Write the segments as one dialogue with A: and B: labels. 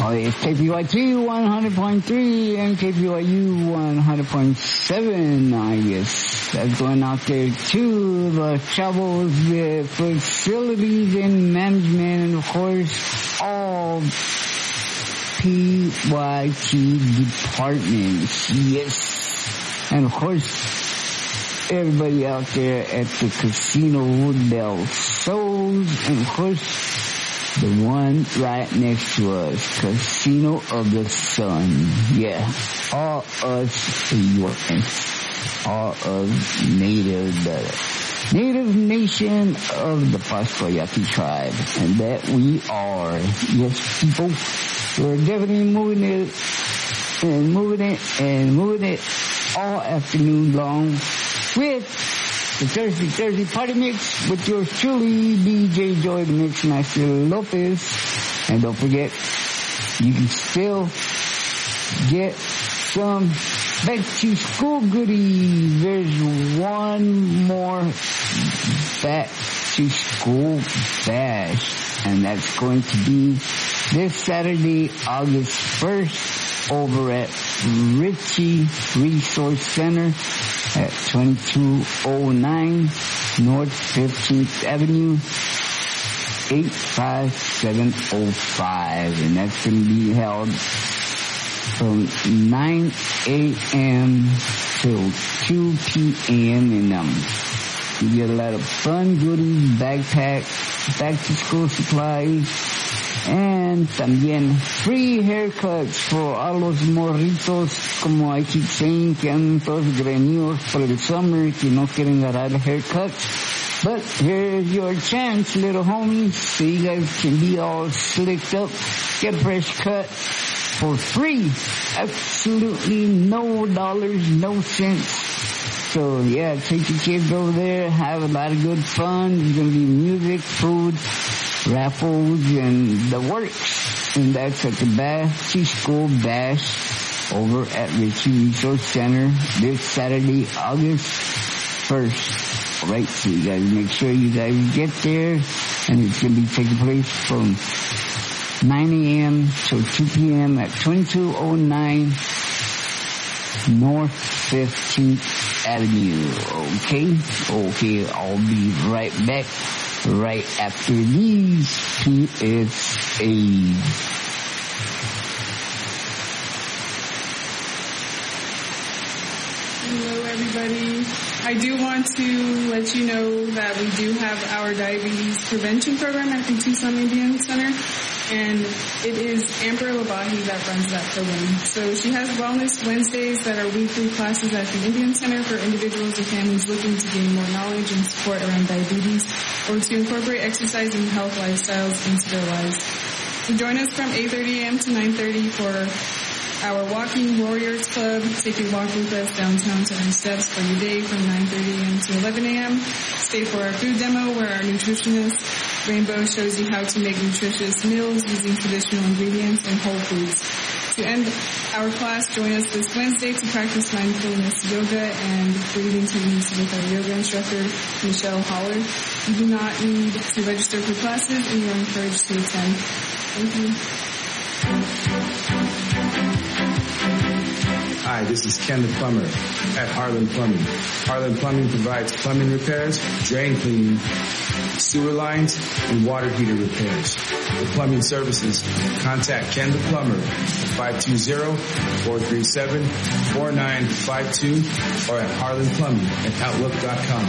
A: Oh, it's KPYT 100.3 and KPYU 100.7. I guess that's going out there to the Chavos, the facilities and management, and of course, all PYT departments. Yes. And of course, everybody out there at the Casino Del Sols, and of course, the one right next to us, Casino of the Sun. Yeah, all us Yorkers, all us Native Nation of the Pascoyati tribe, and that we are. Yes, people, we're definitely moving it all afternoon long with the Thursday Party Mix with yours truly, DJ Joy, the Mix Master Lopez. And don't forget, you can still get some back to school goodies. There's one more back to school bash, and that's going to be this Saturday, August 1st, over at Ritchie Resource Center at 2209 North 15th Avenue, 85705. And that's going to be held from 9 a.m. till 2 p.m. And you get a lot of fun goodies, backpacks, back to school supplies, and también free haircuts for all los morritos, como I keep saying, que andan todos greñudos for the summer, que no quieren agarrar haircuts. But here's your chance, little homies, so you guys can be all slicked up, get a fresh cut for free. Absolutely no dollars, no cents. So yeah, take your kids over there, have a lot of good fun. There's gonna be music, food, raffles, and the works. And that's at the Back to School Bash over at Ritchie Resource Center this Saturday, August 1st. Alright, so you guys make sure you guys get there, and it's going to be taking place from 9 a.m. till 2 p.m. at 2209 North 15th Avenue. Okay, I'll be right back right after these PSAs.
B: Hello everybody. I do want to let you know that we do have our diabetes prevention program at the Tucson Indian Center, and it is Amber Labahi that runs that program. So she has Wellness Wednesdays that are weekly classes at the Indian Center for individuals and families looking to gain more knowledge and support around diabetes or to incorporate exercise and health lifestyles into their lives. So join us from 8:30 a.m. to 9:30 for our Walking Warriors Club. Take a walk with us downtown to earn steps for your day from 9:30 a.m. to 11 a.m. Stay for our food demo where our nutritionist Rainbow shows you how to make nutritious meals using traditional ingredients and whole foods. To end our class, join us this Wednesday to practice mindfulness yoga and breathing techniques with our yoga instructor, Michelle Holler. You do not need to register for classes, and you are encouraged to attend. Thank you.
C: Hi, this is Ken the Plumber at Harlan Plumbing. Harlan Plumbing provides plumbing repairs, drain cleaning, sewer lines, and water heater repairs. For plumbing services, contact Ken the Plumber at 520-437-4952 or at harlanplumbing@outlook.com.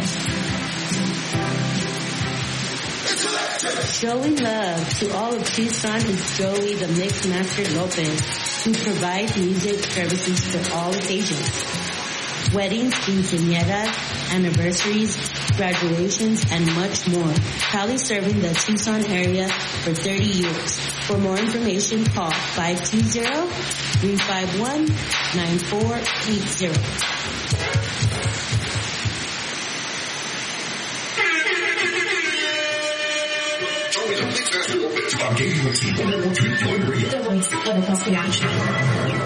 D: Showing love to all of Tucson is Joey the Mix Master Lopez, who provides music services for all occasions. Weddings, quinceañeras, anniversaries, graduations, and much more. Proudly serving the Tucson area for 30 years. For more information, call 520-351-9480.
E: I'm getting what's the 101.3 Radio.